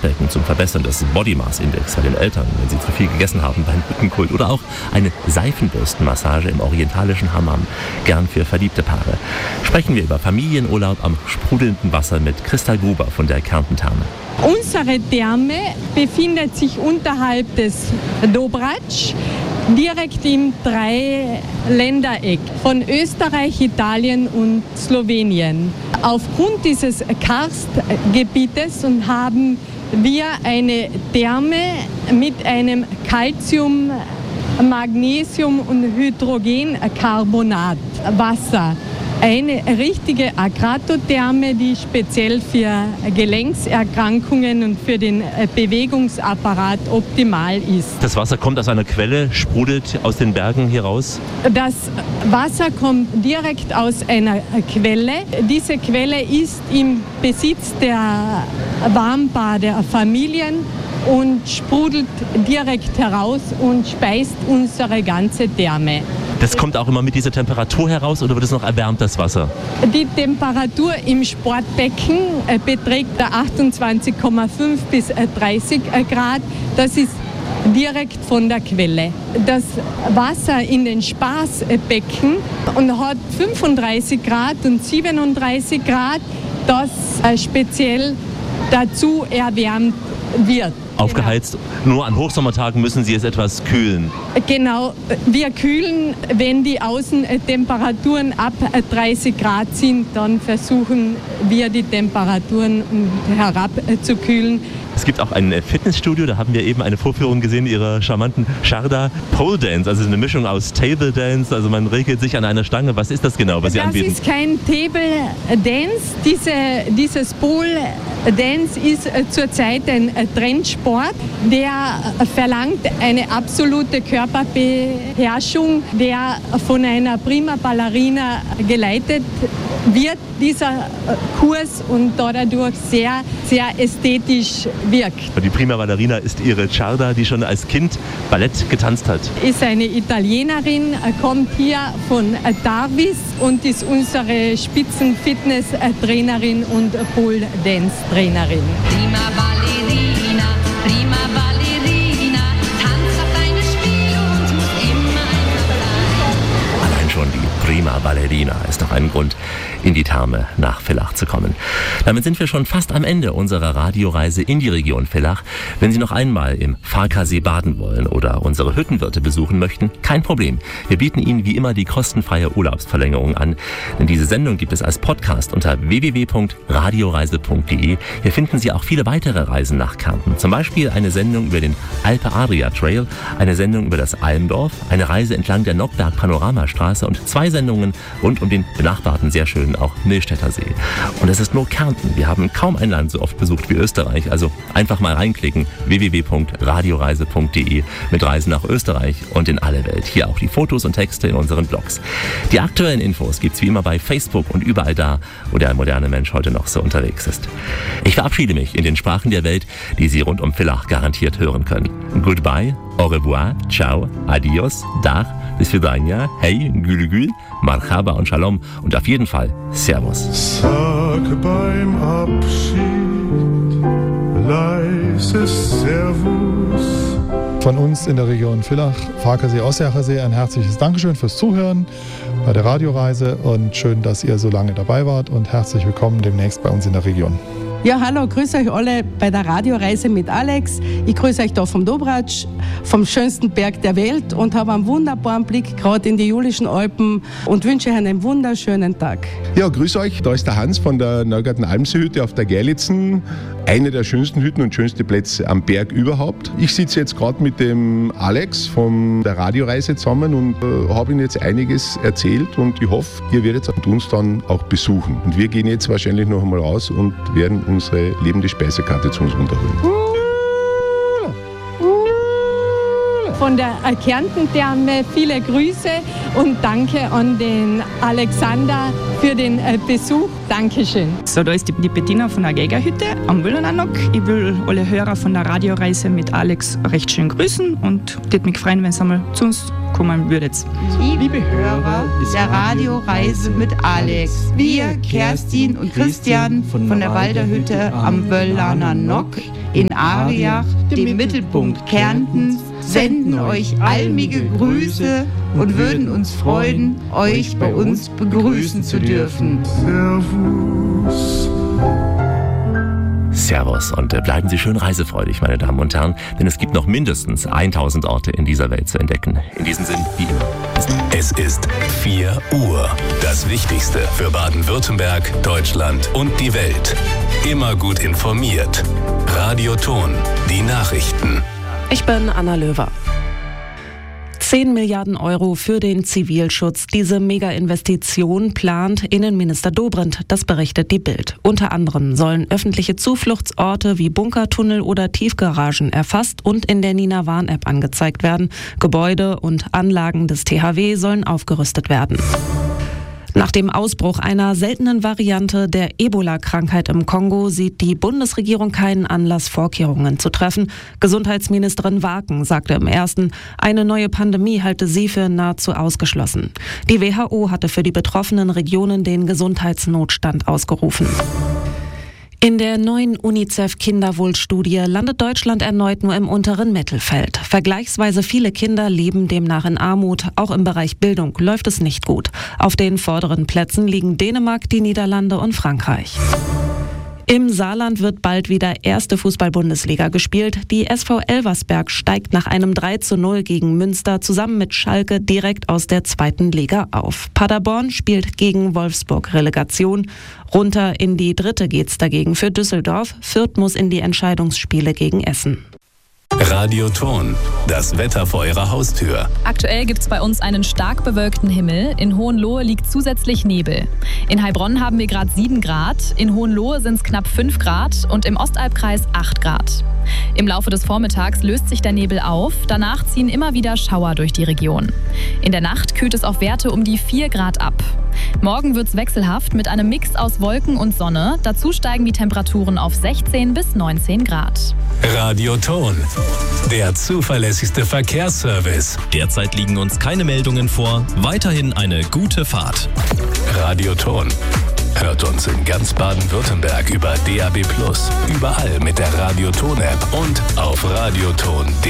Fettbecken zum Verbessern des Body Mass Index bei den Eltern, wenn sie zu viel gegessen haben beim Rückenkult, oder auch eine Seifenbürstenmassage im orientalischen Hammam, gern für verliebte Paare. Sprechen wir über Familienurlaub am sprudelnden Wasser mit Christa Gruber von der Kärnten-Therme. Unsere Therme befindet sich unterhalb des Dobratsch, direkt im Dreiländereck von Österreich, Italien und Slowenien. Aufgrund dieses Karstgebietes haben wir eine Therme mit einem Calcium, Magnesium und Hydrogencarbonat Wasser. Eine richtige Agratotherme, die speziell für Gelenkserkrankungen und für den Bewegungsapparat optimal ist. Das Wasser kommt aus einer Quelle, sprudelt aus den Bergen hier raus? Das Wasser kommt direkt aus einer Quelle. Diese Quelle ist im Besitz der Warmbaderfamilien und sprudelt direkt heraus und speist unsere ganze Therme. Das kommt auch immer mit dieser Temperatur heraus oder wird es noch erwärmt, das Wasser? Die Temperatur im Sportbecken beträgt 28,5 bis 30 Grad. Das ist direkt von der Quelle. Das Wasser in den Spaßbecken hat 35 Grad und 37 Grad, das speziell dazu erwärmt wird. Aufgeheizt. Genau. Nur an Hochsommertagen müssen Sie es etwas kühlen. Genau, wir kühlen, wenn die Außentemperaturen ab 30 Grad sind, dann versuchen wir die Temperaturen herabzukühlen. Es gibt auch ein Fitnessstudio, da haben wir eben eine Vorführung gesehen Ihrer charmanten Sharda Pole Dance, also eine Mischung aus Table Dance, also man regelt sich an einer Stange. Was ist das genau, was Sie anbieten? Das ist kein Table Dance, dieses Pole Dance ist zurzeit ein Trendsport, der verlangt eine absolute Körperbeherrschung, der von einer Prima Ballerina geleitet wird, dieser Kurs, und dadurch sehr, sehr ästhetisch wirkt. Die Prima Ballerina ist Ihre Sharda, die schon als Kind Ballett getanzt hat. Ist eine Italienerin, kommt hier von Darvis und ist unsere Spitzen-Fitness-Trainerin und Pole-Dance-Trainerin. Prima Ballerina, prima Ballerina, tanzt auf deine Spiel und muss immer bleiben. Allein schon die Prima Ballerina ist doch ein Grund, in die Therme nach Villach zu kommen. Damit sind wir schon fast am Ende unserer Radioreise in die Region Villach. Wenn Sie noch einmal im Farkasee baden wollen oder unsere Hüttenwirte besuchen möchten, kein Problem. Wir bieten Ihnen wie immer die kostenfreie Urlaubsverlängerung an. Denn diese Sendung gibt es als Podcast unter www.radioreise.de. Hier finden Sie auch viele weitere Reisen nach Kärnten. Zum Beispiel eine Sendung über den Alpe Adria Trail, eine Sendung über das Almdorf, eine Reise entlang der Nockberg Panoramastraße und 2 Sendungen rund um den benachbarten sehr schönen auch Millstätter See. Und es ist nur Kärnten. Wir haben kaum ein Land so oft besucht wie Österreich. Also einfach mal reinklicken, www.radioreise.de mit Reisen nach Österreich und in alle Welt. Hier auch die Fotos und Texte in unseren Blogs. Die aktuellen Infos gibt's wie immer bei Facebook und überall da, wo der moderne Mensch heute noch so unterwegs ist. Ich verabschiede mich in den Sprachen der Welt, die Sie rund um Villach garantiert hören können. Goodbye, au revoir, ciao, adios, dach, bis vidania, hey, gülü, marhaba und shalom und auf jeden Fall Servus. Sag beim Abschied leises Servus. Von uns in der Region Villach, Farkasee, Ossiacher ein herzliches Dankeschön fürs Zuhören bei der Radioreise und schön, dass ihr so lange dabei wart und herzlich willkommen demnächst bei uns in der Region. Ja, hallo, grüße euch alle bei der Radioreise mit Alex. Ich grüße euch da vom Dobratsch, vom schönsten Berg der Welt und habe einen wunderbaren Blick gerade in die Julischen Alpen und wünsche euch einen wunderschönen Tag. Ja, grüß euch, da ist der Hans von der Neugarten Almseehütte auf der Gerlitzen. Eine der schönsten Hütten und schönste Plätze am Berg überhaupt. Ich sitze jetzt gerade mit dem Alex von der Radioreise zusammen und habe ihm jetzt einiges erzählt und ich hoffe, ihr werdet uns dann auch besuchen. Und wir gehen jetzt wahrscheinlich noch einmal raus und werden unsere lebende Speisekarte zu uns runterholen. von der Kärntentherme. Viele Grüße und danke an den Alexander für den Besuch. Dankeschön. So, da ist die Bettina von der Geigerhütte am Wöllernanock. Ich will alle Hörer von der Radioreise mit Alex recht schön grüßen und würde mich freuen, wenn ihr einmal zu uns kommen würdet. Liebe Hörer der Radioreise mit Alex, wir, Kerstin und Christian von der Walderhütte am Wöllernanock in Ariach, dem Mittelpunkt Kärntens, senden euch almige Grüße und würden uns freuen, euch bei uns begrüßen zu dürfen. Servus. Servus und bleiben Sie schön reisefreudig, meine Damen und Herren, denn es gibt noch mindestens 1000 Orte in dieser Welt zu entdecken. In diesem Sinn, wie immer. Es ist 4 Uhr. Das Wichtigste für Baden-Württemberg, Deutschland und die Welt. Immer gut informiert. Radio Ton, die Nachrichten. Ich bin Anna Löwer. 10 Milliarden Euro für den Zivilschutz. Diese Mega-Investition plant Innenminister Dobrindt, das berichtet die Bild. Unter anderem sollen öffentliche Zufluchtsorte wie Bunkertunnel oder Tiefgaragen erfasst und in der Nina Warn-App angezeigt werden. Gebäude und Anlagen des THW sollen aufgerüstet werden. Nach dem Ausbruch einer seltenen Variante der Ebola-Krankheit im Kongo sieht die Bundesregierung keinen Anlass, Vorkehrungen zu treffen. Gesundheitsministerin Waken sagte im Ersten, eine neue Pandemie halte sie für nahezu ausgeschlossen. Die WHO hatte für die betroffenen Regionen den Gesundheitsnotstand ausgerufen. In der neuen UNICEF-Kinderwohlstudie landet Deutschland erneut nur im unteren Mittelfeld. Vergleichsweise viele Kinder leben demnach in Armut. Auch im Bereich Bildung läuft es nicht gut. Auf den vorderen Plätzen liegen Dänemark, die Niederlande und Frankreich. Im Saarland wird bald wieder erste Fußball-Bundesliga gespielt. Die SV Elversberg steigt nach einem 3:0 gegen Münster zusammen mit Schalke direkt aus der 2. Liga auf. Paderborn spielt gegen Wolfsburg Relegation. Runter in die 3. geht's dagegen für Düsseldorf. Fürth muss in die Entscheidungsspiele gegen Essen. Radio Ton, das Wetter vor Ihrer Haustür. Aktuell gibt es bei uns einen stark bewölkten Himmel. In Hohenlohe liegt zusätzlich Nebel. In Heilbronn haben wir gerade 7 Grad, in Hohenlohe sind es knapp 5 Grad und im Ostalbkreis 8 Grad. Im Laufe des Vormittags löst sich der Nebel auf, danach ziehen immer wieder Schauer durch die Region. In der Nacht kühlt es auf Werte um die 4 Grad ab. Morgen wird es wechselhaft mit einem Mix aus Wolken und Sonne. Dazu steigen die Temperaturen auf 16 bis 19 Grad. Radio Ton, der zuverlässigste Verkehrsservice. Derzeit liegen uns keine Meldungen vor. Weiterhin eine gute Fahrt. Radio Ton. Hört uns in ganz Baden-Württemberg über DAB+, überall mit der Radio Ton App und auf radioton.de.